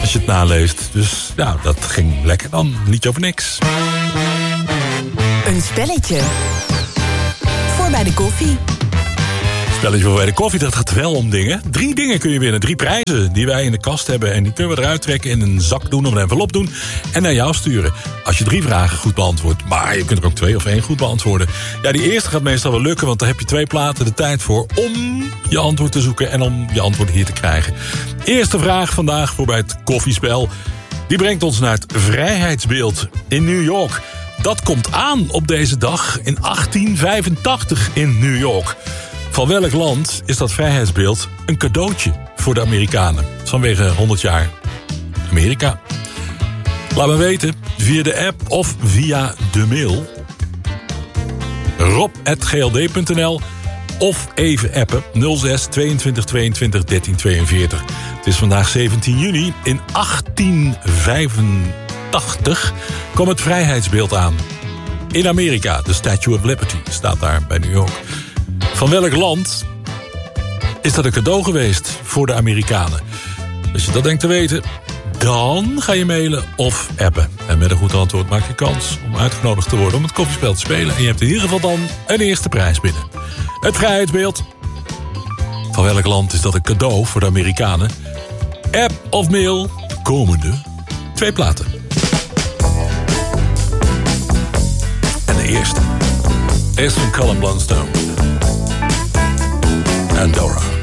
Als je het naleest. Dus ja, dat ging lekker dan. Liedje over niks. Een spelletje. Voor bij de koffie. Spelletje voor bij de koffie, dat gaat wel om dingen. 3 dingen kun je winnen. 3 prijzen die wij in de kast hebben. En die kunnen we eruit trekken, in een zak doen of een envelop doen. En naar jou sturen. Als je 3 vragen goed beantwoordt. Maar je kunt er ook 2 of 1 goed beantwoorden. Ja, die eerste gaat meestal wel lukken. Want daar heb je 2 platen de tijd voor om je antwoord te zoeken. En om je antwoord hier te krijgen. Eerste vraag vandaag voor bij het koffiespel. Die brengt ons naar het Vrijheidsbeeld in New York. Dat komt aan op deze dag in 1885 in New York. Van welk land is dat vrijheidsbeeld een cadeautje voor de Amerikanen? Vanwege 100 jaar Amerika. Laat me weten via de app of via de mail. rob@gld.nl of even appen 06 22 22 13 42. Het is vandaag 17 juni. In 1885 kwam het vrijheidsbeeld aan. In Amerika, de Statue of Liberty staat daar bij New York. Van welk land is dat een cadeau geweest voor de Amerikanen? Als je dat denkt te weten, dan ga je mailen of appen. En met een goed antwoord maak je kans om uitgenodigd te worden om het koffiespel te spelen. En je hebt in ieder geval dan een eerste prijs binnen. Het vrijheidsbeeld. Van welk land is dat een cadeau voor de Amerikanen? App of mail, de komende 2 platen. En de eerste is van Colin Blunstone. Andorra.